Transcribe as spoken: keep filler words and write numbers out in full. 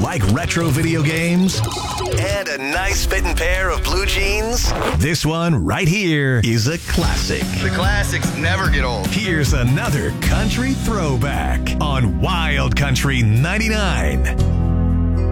Like retro video games and a nice fitting pair of blue jeans? This one right here is a classic. The classics never get old. Here's another country throwback on Wild Country ninety-nine.